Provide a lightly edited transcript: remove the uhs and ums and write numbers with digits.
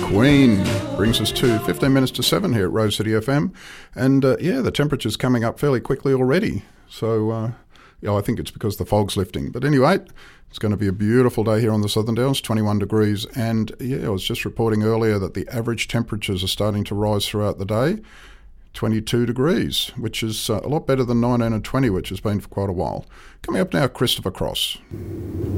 Queen brings us to 15 minutes to 7 here at Rose City FM. And the temperature's coming up fairly quickly already. So I think it's because the fog's lifting. But anyway, it's going to be a beautiful day here on the Southern Downs, 21 degrees. And I was just reporting earlier that the average temperatures are starting to rise throughout the day. 22 degrees, which is a lot better than 19 and 20, which has been for quite a while. Coming up now, Christopher Cross.